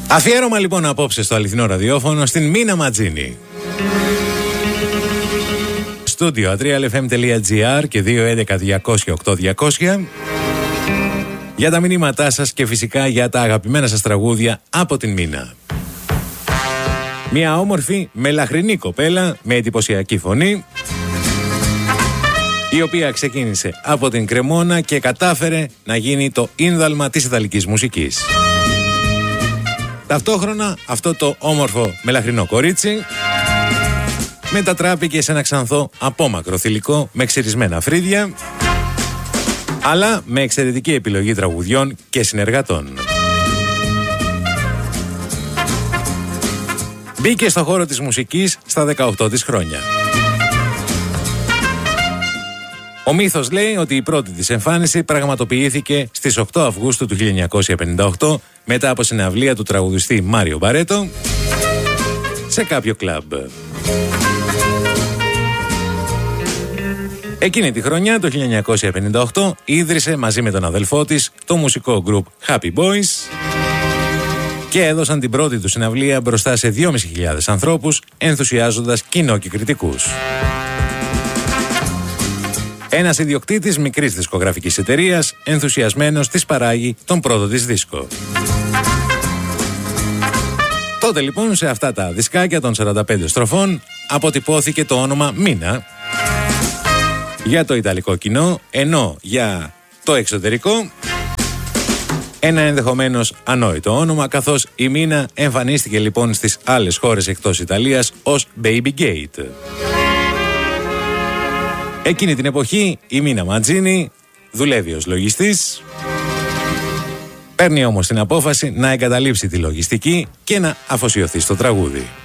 Αφιέρωμα λοιπόν απόψε στο αληθινό ραδιόφωνο στην Μίνα Ματζίνη. Στούντιο atrialfm.gr και 211-200-8200 για τα μηνύματά σας και φυσικά για τα αγαπημένα σας τραγούδια από την Μίνα. Μια όμορφη μελαχρινή κοπέλα με εντυπωσιακή φωνή, η οποία ξεκίνησε από την Κρεμόνα και κατάφερε να γίνει το ίνδαλμα της ιταλικής μουσικής. Ταυτόχρονα αυτό το όμορφο μελαχρινό κορίτσι μετατράπηκε σε ένα ξανθό απόμακρο θηλυκό με ξυρισμένα φρύδια, αλλά με εξαιρετική επιλογή τραγουδιών και συνεργατών. Μπήκε στο χώρο της μουσικής στα 18 της χρόνια. Ο μύθος λέει ότι η πρώτη της εμφάνιση πραγματοποιήθηκε στις 8 Αυγούστου του 1958 μετά από συναυλία του τραγουδιστή Μάριο Μπαρέτο σε κάποιο κλαμπ. Εκείνη τη χρονιά, το 1958, ίδρυσε μαζί με τον αδελφό της το μουσικό γκρουπ Happy Boys και έδωσαν την πρώτη του συναυλία μπροστά σε 2.500 ανθρώπους, ενθουσιάζοντας κοινό και κριτικούς. Ένας ιδιοκτήτης μικρής δισκογραφικής εταιρείας, ενθουσιασμένος, της παράγει τον πρώτο της δίσκο. Τότε λοιπόν σε αυτά τα δισκάκια των 45 στροφών αποτυπώθηκε το όνομα Μίνα για το ιταλικό κοινό, ενώ για το εξωτερικό ένα ενδεχομένως ανόητο όνομα, καθώς η Μίνα εμφανίστηκε λοιπόν στις άλλες χώρες εκτός Ιταλίας ως Baby Gate. Εκείνη την εποχή η Μίνα Ματζίνη δουλεύει ως λογιστής, παίρνει όμως την απόφαση να εγκαταλείψει τη λογιστική και να αφοσιωθεί στο τραγούδι.